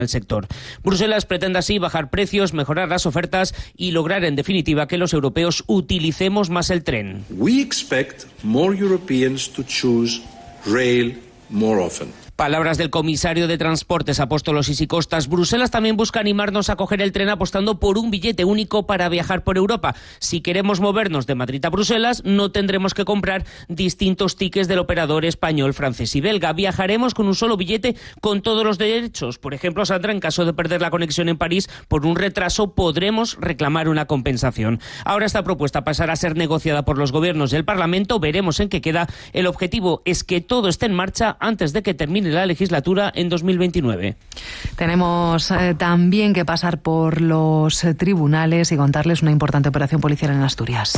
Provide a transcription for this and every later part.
el sector. Bruselas pretende así bajar precios, mejorar las ofertas y lograr en definitiva que los europeos utilicemos más el tren. We expect more Europeans to choose rail more often. Palabras del comisario de Transportes, Apóstolos Isicostas. Bruselas también busca animarnos a coger el tren apostando por un billete único para viajar por Europa. Si queremos movernos de Madrid a Bruselas, no tendremos que comprar distintos tickets del operador español, francés y belga. Viajaremos con un solo billete con todos los derechos. Por ejemplo, Sandra, en caso de perder la conexión en París por un retraso, podremos reclamar una compensación. Ahora esta propuesta pasará a ser negociada por los gobiernos y el Parlamento. Veremos en qué queda. El objetivo es que todo esté en marcha antes de que termine la legislatura en 2029. Tenemos también que pasar por los tribunales y contarles una importante operación policial en Asturias,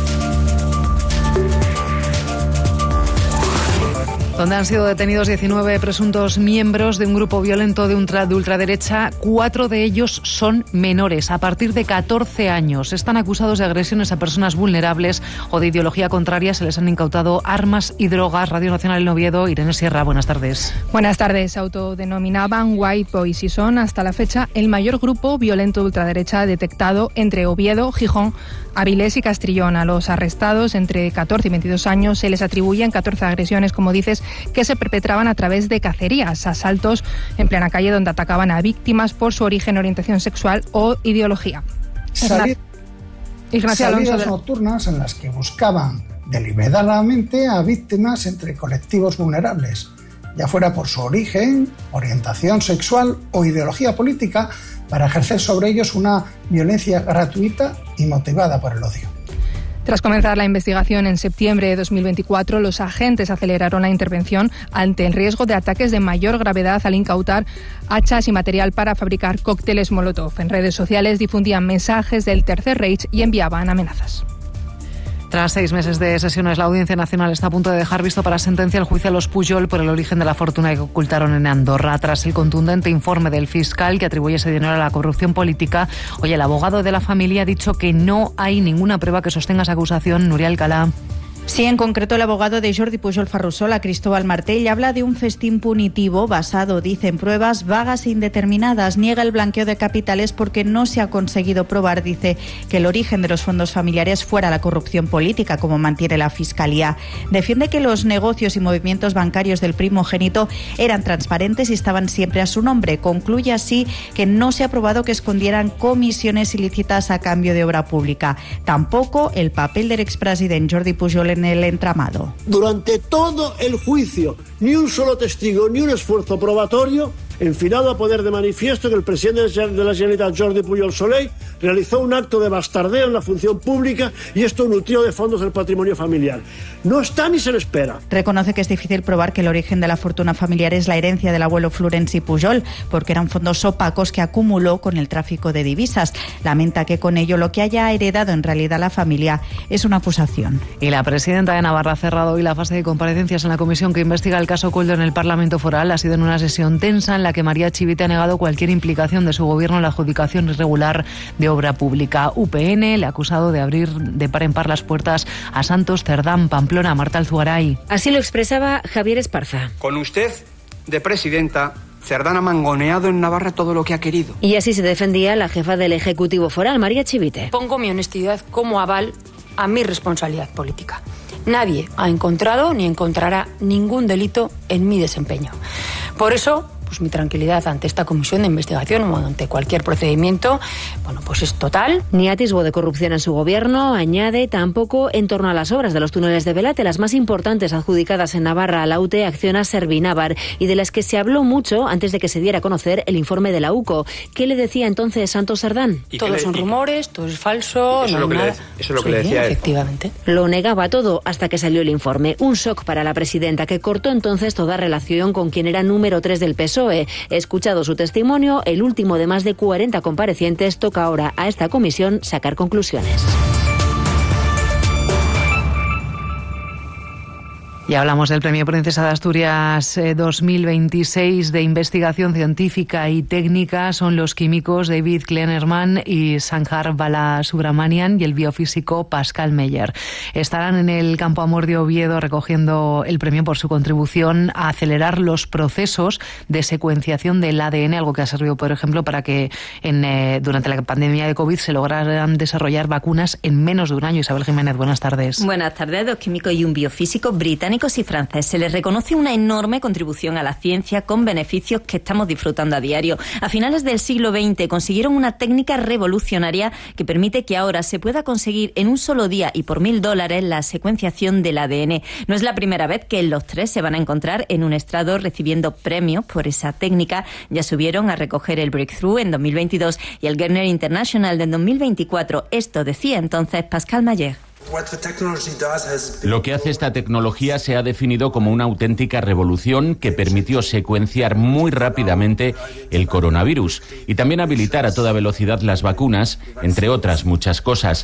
donde han sido detenidos 19 presuntos miembros de un grupo violento de ultraderecha. 4 de ellos son menores, a partir de 14 años. Están acusados de agresiones a personas vulnerables o de ideología contraria. Se les han incautado armas y drogas. Radio Nacional en Oviedo, Irene Sierra, buenas tardes. Buenas tardes. Se autodenominaban White Boys y son, hasta la fecha, el mayor grupo violento de ultraderecha detectado entre Oviedo, Gijón, Avilés y Castrillón. A los arrestados, entre 14 y 22 años, se les atribuyen 14 agresiones, como dices, que se perpetraban a través de cacerías, asaltos en plena calle donde atacaban a víctimas por su origen, orientación sexual o ideología. Salidas nocturnas en las que buscaban deliberadamente a víctimas entre colectivos vulnerables, ya fuera por su origen, orientación sexual o ideología política, para ejercer sobre ellos una violencia gratuita y motivada por el odio. Tras comenzar la investigación en septiembre de 2024, los agentes aceleraron la intervención ante el riesgo de ataques de mayor gravedad al incautar hachas y material para fabricar cócteles Molotov. En redes sociales difundían mensajes del Tercer Reich y enviaban amenazas. Tras 6 meses de sesiones, la Audiencia Nacional está a punto de dejar visto para sentencia el juicio a los Pujol por el origen de la fortuna que ocultaron en Andorra. Tras el contundente informe del fiscal que atribuye ese dinero a la corrupción política, hoy el abogado de la familia ha dicho que no hay ninguna prueba que sostenga esa acusación. Nuria Alcalá. Sí, en concreto el abogado de Jordi Pujol Ferrusola, Cristóbal Martell, habla de un festín punitivo basado, dice, en pruebas vagas e indeterminadas. Niega el blanqueo de capitales porque no se ha conseguido probar, dice, que el origen de los fondos familiares fuera la corrupción política, como mantiene la Fiscalía. Defiende que los negocios y movimientos bancarios del primogénito eran transparentes y estaban siempre a su nombre. Concluye así que no se ha probado que escondieran comisiones ilícitas a cambio de obra pública. Tampoco el papel del expresidente Jordi Pujol en el entramado. Durante todo el juicio, ni un solo testigo, ni un esfuerzo probatorio, enfilado a poner de manifiesto que el presidente de la Generalitat, Jordi Pujol Soley, realizó un acto de bastardeo en la función pública y esto nutrió de fondos el patrimonio familiar. No está ni se le espera. Reconoce que es difícil probar que el origen de la fortuna familiar es la herencia del abuelo Florenci Pujol, porque eran fondos opacos que acumuló con el tráfico de divisas. Lamenta que con ello lo que haya heredado en realidad la familia es una acusación. Y la presidenta de Navarra ha cerrado hoy la fase de comparecencias en la comisión que investiga el caso Koldo en el Parlamento Foral. Ha sido en una sesión tensa en la que María Chivite ha negado cualquier implicación de su gobierno en la adjudicación irregular de obra pública. UPN le ha acusado de abrir de par en par las puertas a Santos, Cerdán, Pamplona. Marta Alzugaray. Así lo expresaba Javier Esparza. Con usted de presidenta, Cerdán ha mangoneado en Navarra todo lo que ha querido. Y así se defendía la jefa del Ejecutivo Foral, María Chivite. Pongo mi honestidad como aval a mi responsabilidad política. Nadie ha encontrado ni encontrará ningún delito en mi desempeño. Por eso, pues mi tranquilidad ante esta comisión de investigación o ante cualquier procedimiento, bueno, pues es total. Ni atisbo de corrupción en su gobierno, añade, tampoco en torno a las obras de los túneles de Belate, las más importantes adjudicadas en Navarra a la UTE Acciona Servinávar, y de las que se habló mucho antes de que se diera a conocer el informe de la UCO. ¿Qué le decía entonces Santos Cerdán? Todos son rumores, todo es falso, eso no hay nada. Eso es lo que le decía él. Efectivamente. Lo negaba todo hasta que salió el informe. Un shock para la presidenta, que cortó entonces toda relación con quien era número 3 del PSOE. Escuchado su testimonio, el último de más de 40 comparecientes, toca ahora a esta comisión sacar conclusiones. Y hablamos del Premio Princesa de Asturias 2026 de investigación científica y técnica. Son los químicos David Kleinerman y Sanjar Balasubramanian y el biofísico Pascal Meyer. Estarán en el Campo Amor de Oviedo recogiendo el premio por su contribución a acelerar los procesos de secuenciación del ADN, algo que ha servido, por ejemplo, para que durante la pandemia de COVID se lograran desarrollar vacunas en menos de un año. Isabel Jiménez, buenas tardes. Buenas tardes. Dos químicos y un biofísico británicos y franceses. Se les reconoce una enorme contribución a la ciencia con beneficios que estamos disfrutando a diario. A finales del siglo XX consiguieron una técnica revolucionaria que permite que ahora se pueda conseguir en un solo día y por $1.000 la secuenciación del ADN. No es la primera vez que los tres se van a encontrar en un estrado recibiendo premios por esa técnica. Ya subieron a recoger el Breakthrough en 2022 y el Gartner International de 2024. Esto decía entonces Pascal Meyer. Lo que hace esta tecnología se ha definido como una auténtica revolución que permitió secuenciar muy rápidamente el coronavirus y también habilitar a toda velocidad las vacunas, entre otras muchas cosas.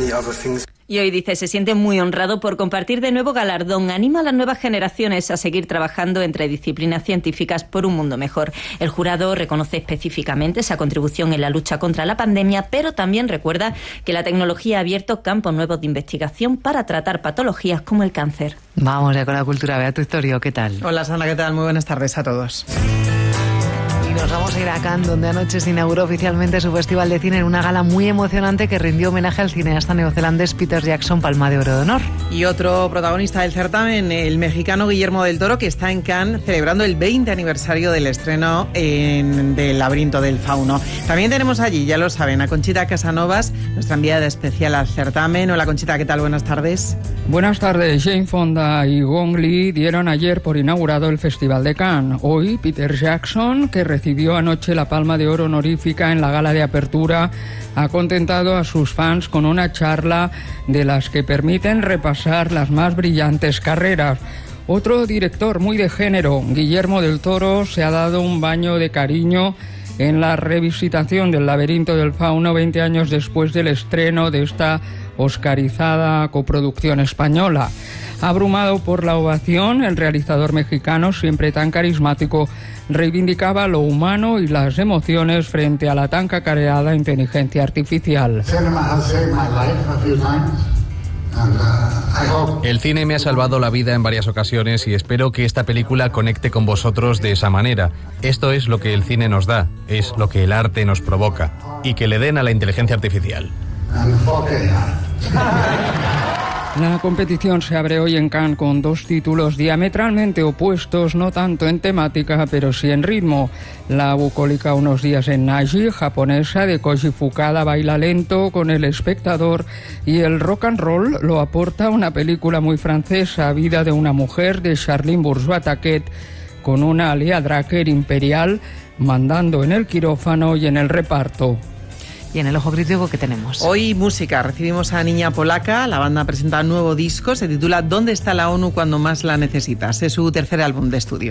Y hoy dice, se siente muy honrado por compartir de nuevo galardón. Anima a las nuevas generaciones a seguir trabajando entre disciplinas científicas por un mundo mejor. El jurado reconoce específicamente esa contribución en la lucha contra la pandemia, pero también recuerda que la tecnología ha abierto campos nuevos de investigación para tratar patologías como el cáncer. Vamos ya con la cultura. Beato Historio, ¿qué tal? Hola Sandra, ¿qué tal? Muy buenas tardes a todos. Nos vamos a ir a Cannes, donde anoche se inauguró oficialmente su festival de cine en una gala muy emocionante que rindió homenaje al cineasta neozelandés Peter Jackson, Palma de Oro de Honor. Y otro protagonista del certamen, el mexicano Guillermo del Toro, que está en Cannes celebrando el 20 aniversario del estreno del Laberinto del Fauno. También tenemos allí, ya lo saben, a Conchita Casanovas, nuestra enviada especial al certamen. Hola Conchita, ¿qué tal? Buenas tardes. Buenas tardes. Jane Fonda y Gong Li dieron ayer por inaugurado el Festival de Cannes. Hoy Peter Jackson, que recibió anoche la Palma de Oro honorífica en la gala de apertura, ha contentado a sus fans con una charla de las que permiten repasar las más brillantes carreras. Otro director muy de género, Guillermo del Toro, se ha dado un baño de cariño en la revisitación del Laberinto del Fauno 20 años después del estreno de esta oscarizada coproducción española. Abrumado por la ovación, el realizador mexicano, siempre tan carismático, reivindicaba lo humano y las emociones frente a la tan cacareada inteligencia artificial. El cine me ha salvado la vida en varias ocasiones y espero que esta película conecte con vosotros de esa manera. Esto es lo que el cine nos da, es lo que el arte nos provoca, y que le den a la inteligencia artificial. La competición se abre hoy en Cannes con dos títulos diametralmente opuestos, no tanto en temática, pero sí en ritmo. La bucólica Unos días en Naji, japonesa, de Koji Fukada, baila lento con el espectador, y el rock and roll lo aporta una película muy francesa, Vida de una mujer, de Charline Bourgeois-Taquet, con una Lea Drucker imperial mandando en el quirófano y en el reparto. Y en el ojo crítico, ¿qué tenemos? Hoy música, recibimos a Niña Polaca. La banda presenta un nuevo disco, se titula ¿Dónde está la ONU cuando más la necesitas? Es su tercer álbum de estudio.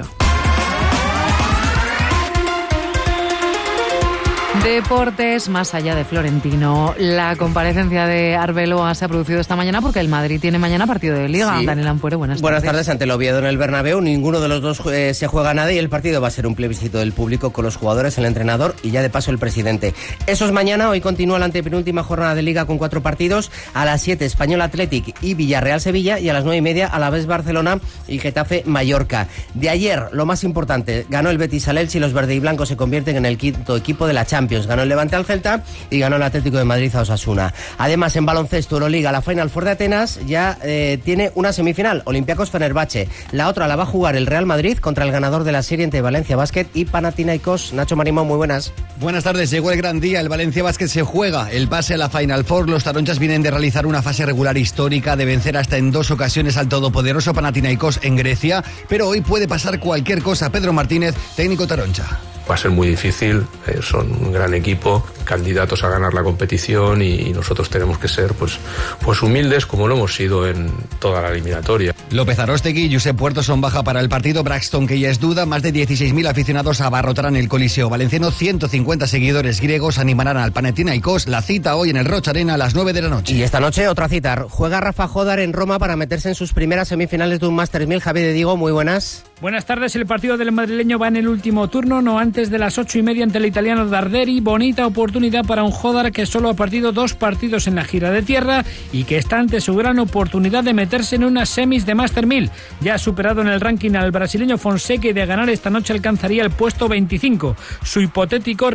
Deportes, más allá de Florentino. La comparecencia de Arbeloa se ha producido esta mañana porque el Madrid tiene mañana partido de Liga. Sí. Daniel Ampuero, buenas tardes. Buenas tardes. Ante el Oviedo en el Bernabéu, ninguno de los dos se juega nada y el partido va a ser un plebiscito del público con los jugadores, el entrenador y ya de paso el presidente. Eso es mañana. Hoy continúa la antepenúltima jornada de Liga con 4 partidos. A las 7, Español Athletic y Villarreal Sevilla, y a las 9:30, Alavés Barcelona y Getafe Mallorca. De ayer, lo más importante, ganó el Betis al Elche y los verdiblancos se convierten en el quinto equipo de la Champions. Ganó el Levante al Celta y ganó el Atlético de Madrid a Osasuna. Además, en baloncesto, Euroliga, la Final Four de Atenas ya tiene una semifinal, Olympiacos Fenerbahce. La otra la va a jugar el Real Madrid contra el ganador de la serie entre Valencia Basket y Panathinaikos. Nacho Marimón, muy buenas. Buenas tardes, llegó el gran día. El Valencia Basket se juega el pase a la Final Four. Los taronchas vienen de realizar una fase regular histórica, de vencer hasta en 2 ocasiones al todopoderoso Panathinaikos en Grecia, pero hoy puede pasar cualquier cosa. Pedro Martínez, técnico taroncha. Va a ser muy difícil, son un gran equipo, candidatos a ganar la competición y nosotros tenemos que ser pues humildes como lo hemos sido en toda la eliminatoria. López Aróstegui y Josep Puerto son baja para el partido. Braxton, que ya es duda. Más de 16.000 aficionados abarrotarán el Coliseo valenciano. 150 seguidores griegos animarán al Panathinaikos. La cita hoy en el Roch Arena a las 9 de la noche. Y esta noche otra cita. Juega Rafa Jodar en Roma para meterse en sus primeras semifinales de un Masters 1000. Javier de Diego, muy buenas. Buenas tardes. El partido del madrileño va en el último turno, no antes de las 8:30 ante el italiano Darderi. Bonita oportunidad para un Jodar que solo ha perdido 2 partidos en la gira de tierra y que está ante su gran oportunidad de meterse en unas semis de Master 1000. Ya ha superado en el ranking al brasileño Fonseca y de ganar esta noche alcanzaría el puesto 25. Su hipotético